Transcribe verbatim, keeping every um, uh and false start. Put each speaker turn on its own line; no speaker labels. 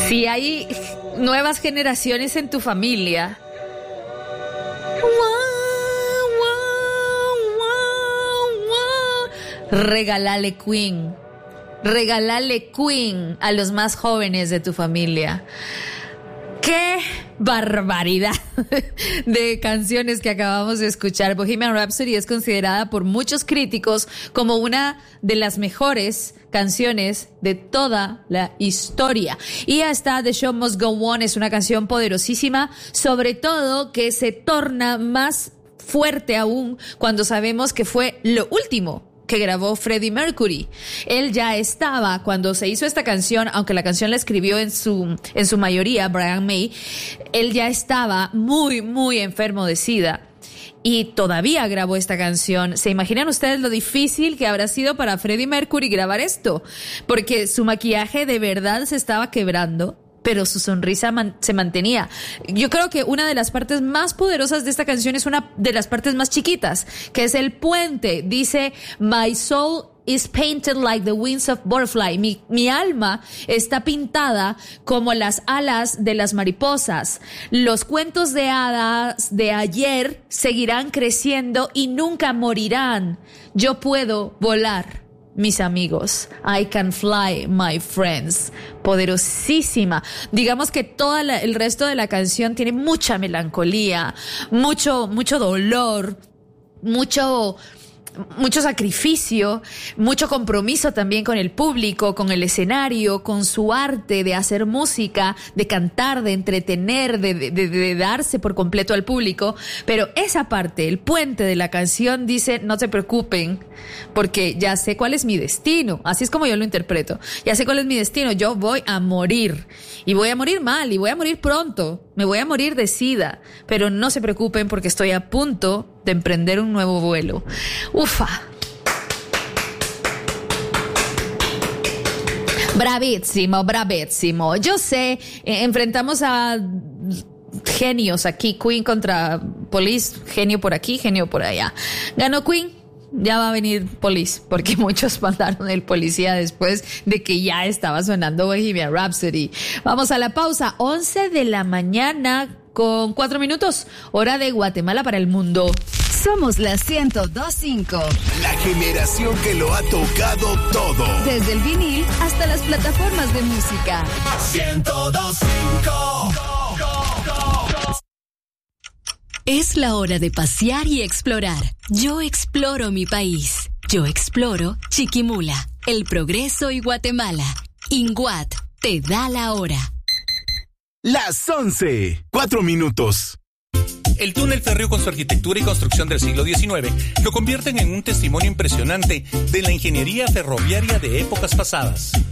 Si hay nuevas generaciones en tu familia, regálale Queen. Regálale Queen a los más jóvenes de tu familia. ¡Qué barbaridad de canciones que acabamos de escuchar! Bohemian Rhapsody es considerada por muchos críticos como una de las mejores canciones de toda la historia. Y hasta The Show Must Go On es una canción poderosísima, sobre todo que se torna más fuerte aún cuando sabemos que fue lo último que grabó Freddie Mercury. Él ya estaba, cuando se hizo esta canción, aunque la canción la escribió en su, en su mayoría Brian May, él ya estaba muy, muy enfermo de SIDA. Y todavía grabó esta canción. ¿Se imaginan ustedes lo difícil que habrá sido para Freddie Mercury grabar esto? Porque su maquillaje de verdad se estaba quebrando, pero su sonrisa man- se mantenía. Yo creo que una de las partes más poderosas de esta canción es una de las partes más chiquitas, que es el puente. Dice, My soul is painted like the wings of butterfly. Mi, mi alma está pintada como las alas de las mariposas. Los cuentos de hadas de ayer seguirán creciendo y nunca morirán. Yo puedo volar, mis amigos. I can fly, my friends. Poderosísima. Digamos que todo el resto de la canción tiene mucha melancolía, mucho, mucho dolor, mucho... mucho sacrificio, mucho compromiso también con el público, con el escenario, con su arte de hacer música, de cantar, de entretener, de, de, de darse por completo al público. Pero esa parte, el puente de la canción dice, no se preocupen, porque ya sé cuál es mi destino. Así es como yo lo interpreto. Ya sé cuál es mi destino. Yo voy a morir. Y voy a morir mal, y voy a morir pronto. Me voy a morir de SIDA. Pero no se preocupen porque estoy a punto de emprender un nuevo vuelo. Ufa. Bravísimo, bravísimo. Yo sé, eh, enfrentamos a genios aquí, Queen contra Police, genio por aquí, genio por allá. Ganó Queen, ya va a venir Police, porque muchos mandaron el policía después de que ya estaba sonando Bohemian Rhapsody. Vamos a la pausa, once de la mañana con cuatro minutos, hora de Guatemala para el mundo.
Somos la ciento dos punto cinco.
La generación que lo ha tocado todo.
Desde el vinil hasta las plataformas de música.
ciento dos punto cinco.
Es la hora de pasear y explorar. Yo exploro mi país. Yo exploro Chiquimula, El Progreso y Guatemala. INGUAT te da la hora.
Las once, cuatro minutos.
El túnel férreo con su arquitectura y construcción del siglo diecinueve lo convierten en un testimonio impresionante de la ingeniería ferroviaria de épocas pasadas.